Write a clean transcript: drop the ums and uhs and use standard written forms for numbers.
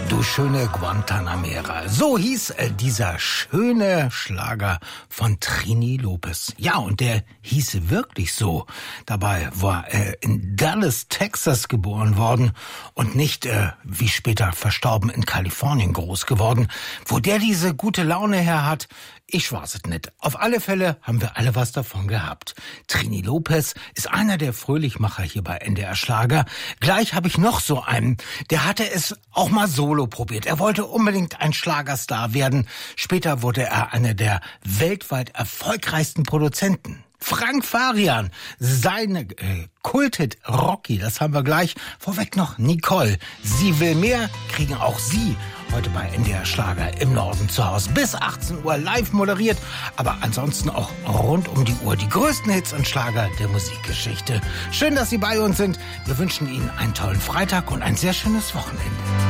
Du schöne Guantanamera. So hieß dieser schöne Schlager von Trini Lopez. Ja, und der hieß wirklich so. Dabei war er in Dallas, Texas geboren worden und nicht, wie später verstorben, in Kalifornien groß geworden. Wo der diese gute Laune her hat, ich weiß es nicht. Auf alle Fälle haben wir alle was davon gehabt. Trini Lopez ist einer der Fröhlichmacher hier bei NDR Schlager. Gleich habe ich noch so einen, der hatte es auch mal solo probiert. Er wollte unbedingt ein Schlagerstar werden. Später wurde er einer der weltweit erfolgreichsten Produzenten. Frank Farian, seine Kulthit Rocky, das haben wir gleich. Vorweg noch Nicole. Sie will mehr, kriegen auch Sie heute bei NDR Schlager im Norden zu Hause. Bis 18 Uhr live moderiert, aber ansonsten auch rund um die Uhr die größten Hits und Schlager der Musikgeschichte. Schön, dass Sie bei uns sind. Wir wünschen Ihnen einen tollen Freitag und ein sehr schönes Wochenende.